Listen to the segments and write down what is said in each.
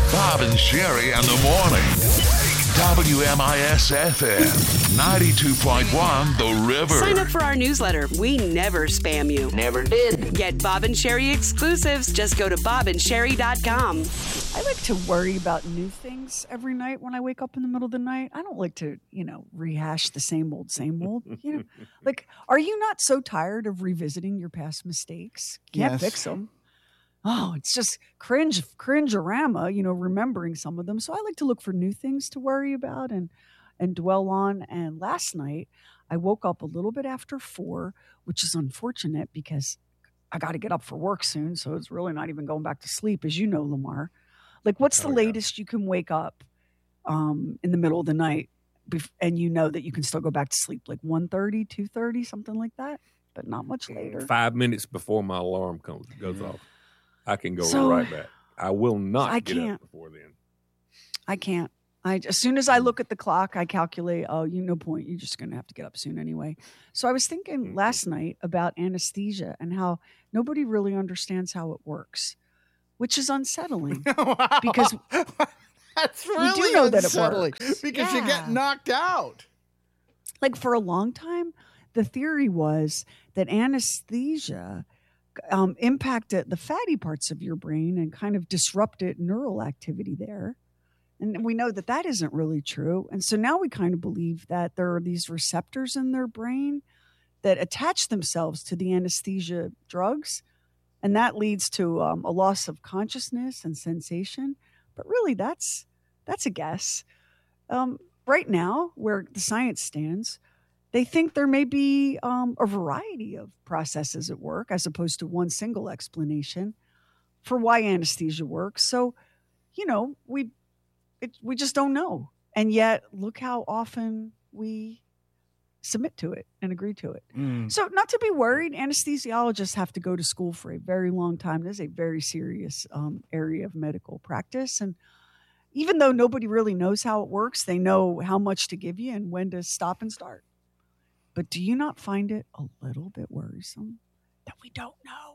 Bob and Sherry in the morning. WMIS-FM, 92.1 The River. Sign up for our newsletter. We never spam you. Never did. Get Bob and Sherry exclusives. Just go to bobandsherry.com. I like to worry about new things every night when I wake up in the middle of the night. I don't like to, rehash the same old. Like, are you not so tired of revisiting your past mistakes? Can't fix them. Oh, it's just cringe-orama, remembering some of them. So I like to look for new things to worry about and dwell on. And last night, I woke up a little bit after 4, which is unfortunate because I got to get up for work soon. So it's really not even going back to sleep, as you know, Lamar. Like, what's the latest you can wake up in the middle of the night and you know that you can still go back to sleep? Like 1:30, 2:30, something like that, but not much later. 5 minutes before my alarm goes off. I can go right back. I will not get up before then. I can't. As soon as I look at the clock, I calculate, no point. You're just going to have to get up soon anyway. So I was thinking last night about anesthesia and how nobody really understands how it works, which is unsettling. Wow. Because that's really we do know unsettling that it works. because you get knocked out. Like, for a long time, the theory was that anesthesia impacted the fatty parts of your brain and kind of disrupted neural activity there. And we know that that isn't really true. And so now we kind of believe that there are these receptors in their brain that attach themselves to the anesthesia drugs. And that leads to a loss of consciousness and sensation. But really, that's a guess. Right now, where the science stands, they think there may be a variety of processes at work as opposed to one single explanation for why anesthesia works. So, we just don't know. And yet, look how often we submit to it and agree to it. So, not to be worried, anesthesiologists have to go to school for a very long time. This is a very serious area of medical practice. And even though nobody really knows how it works, they know how much to give you and when to stop and start. But do you not find it a little bit worrisome that we don't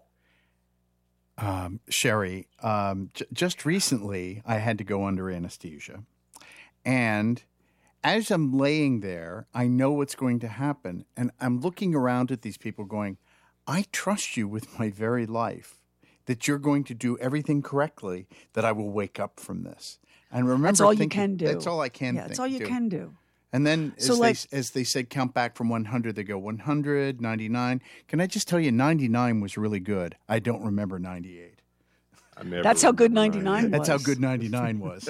know? Sherry, just recently I had to go under anesthesia. And as I'm laying there, I know what's going to happen. And I'm looking around at these people going, I trust you with my very life, that you're going to do everything correctly, that I will wake up from this. And remember, that's all you can do. That's all I can do. Yeah, that's all you can do. And then, as they said, count back from 100, they go 100, 99. Can I just tell you, 99 was really good. I don't remember 98. That's how good 99 was. That's how good 99 was.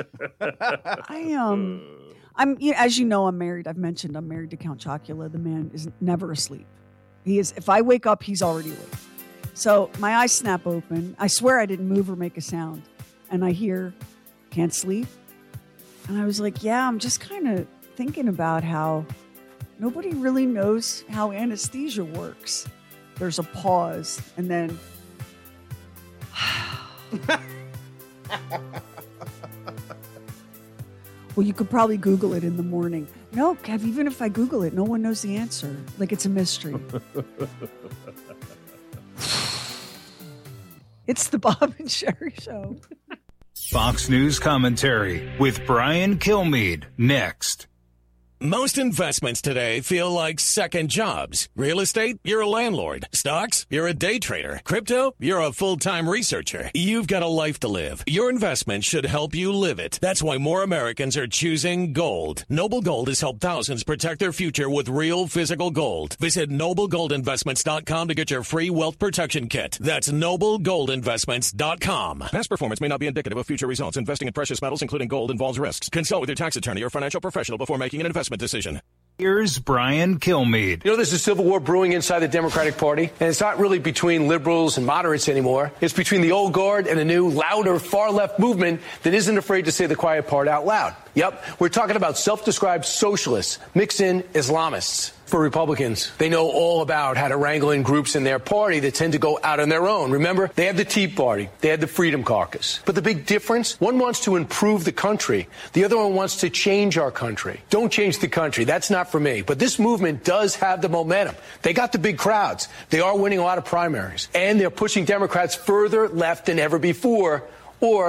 I'm as you know, I'm married. I've mentioned I'm married to Count Chocula. The man is never asleep. He is. If I wake up, he's already awake. So my eyes snap open. I swear I didn't move or make a sound. And I hear, can't sleep. And I was like, yeah, I'm just kind of thinking about how nobody really knows how anesthesia works. There's a pause, and then well, you could probably Google it in the morning. No, Kev, even if I Google it, no one knows the answer. Like, it's a mystery. It's the Bob and Sherry Show. Fox News commentary with Brian Kilmeade next. Most investments today feel like second jobs. Real estate, you're a landlord. Stocks, you're a day trader. Crypto, you're a full-time researcher. You've got a life to live. Your investment should help you live it. That's why more Americans are choosing gold. Noble Gold has helped thousands protect their future with real physical gold. Visit NobleGoldInvestments.com to get your free wealth protection kit. That's NobleGoldInvestments.com. Past performance may not be indicative of future results. Investing in precious metals, including gold, involves risks. Consult with your tax attorney or financial professional before making an investment decision. Here's Brian Kilmeade. There's a civil war brewing inside the Democratic Party, and it's not really between liberals and moderates anymore. It's between the old guard and a new, louder, far-left movement that isn't afraid to say the quiet part out loud. Yep, we're talking about self-described socialists, mixed in Islamists. For Republicans, they know all about how to wrangle in groups in their party that tend to go out on their own. Remember, they had the Tea Party, they had the Freedom Caucus. But the big difference, one wants to improve the country, the other one wants to change our country. Don't change the country, that's not for me. But this movement does have the momentum. They got the big crowds. They are winning a lot of primaries. And they're pushing Democrats further left than ever before, or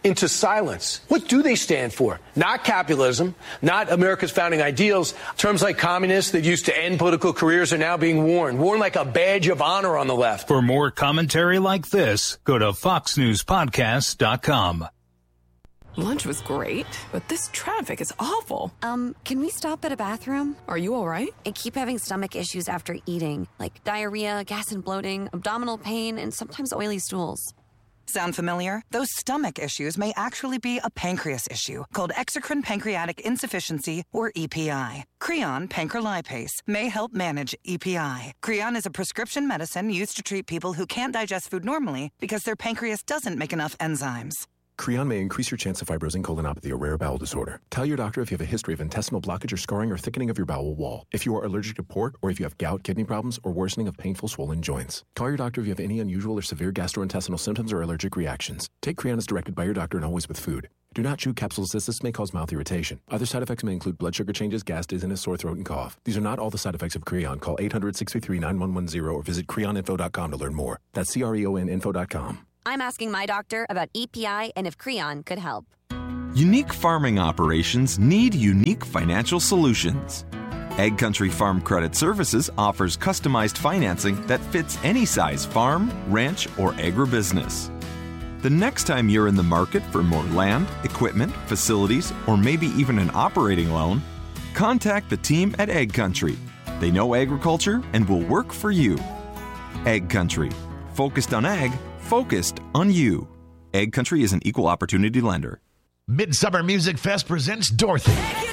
into silence. What do they stand for? Not capitalism, not America's founding ideals. Terms like communist that used to end political careers are now being worn like a badge of honor on the left. For more commentary like this, go to foxnewspodcast.com. Lunch was great, but this traffic is awful. Can we stop at a bathroom? Are you all right? I keep having stomach issues after eating, like diarrhea, gas and bloating, abdominal pain, and sometimes oily stools. Sound familiar? Those stomach issues may actually be a pancreas issue called exocrine pancreatic insufficiency, or EPI. Creon pancrelipase may help manage EPI. Creon is a prescription medicine used to treat people who can't digest food normally because their pancreas doesn't make enough enzymes. Creon may increase your chance of fibrosing colonopathy, a rare bowel disorder. Tell your doctor if you have a history of intestinal blockage or scarring or thickening of your bowel wall, if you are allergic to pork, or if you have gout, kidney problems, or worsening of painful swollen joints. Call your doctor if you have any unusual or severe gastrointestinal symptoms or allergic reactions. Take Creon as directed by your doctor and always with food. Do not chew capsules as this may cause mouth irritation. Other side effects may include blood sugar changes, gas, dizziness, sore throat, and cough. These are not all the side effects of Creon. Call 800-633-9110 or visit creoninfo.com to learn more. That's CREONinfo.com. I'm asking my doctor about EPI and if Creon could help. Unique farming operations need unique financial solutions. Egg Country Farm Credit Services offers customized financing that fits any size farm, ranch, or agribusiness. The next time you're in the market for more land, equipment, facilities, or maybe even an operating loan, contact the team at Egg Country. They know agriculture and will work for you. Egg Country. Focused on ag, focused on you. Egg Country is an equal opportunity lender. Midsummer Music Fest presents Dorothy,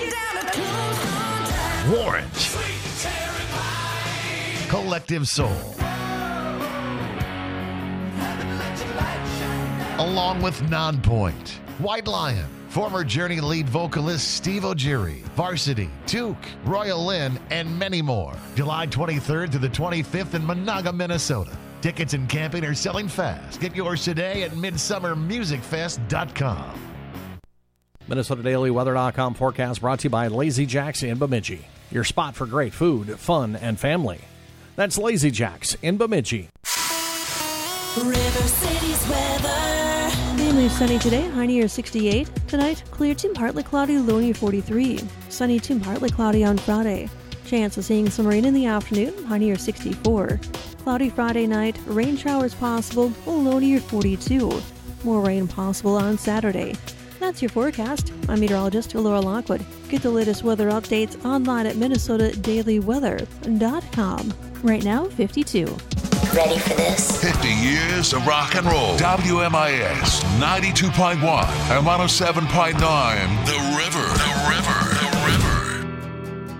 Warrant, Collective Soul, along with Nonpoint, White Lion, former Journey lead vocalist Steve O'Geary, Varsity, Duke, Royal Lynn, and many more. July 23rd to the 25th in Monaga, Minnesota. Tickets and camping are selling fast. Get yours today at midsummermusicfest.com. MinnesotaDailyWeather.com forecast brought to you by Lazy Jack's in Bemidji. Your spot for great food, fun, and family. That's Lazy Jack's in Bemidji. River City's weather. Mainly sunny today, high near 68. Tonight, clear to partly cloudy, low near 43. Sunny to partly cloudy on Friday. Chance of seeing some rain in the afternoon, high near 64. Cloudy Friday night, rain showers possible, low near 42. More rain possible on Saturday. That's your forecast. I'm meteorologist Laura Lockwood. Get the latest weather updates online at MinnesotaDailyWeather.com. Right now, 52. Ready for this? 50 years of rock and roll. WMIS 92.1 and 107.9. The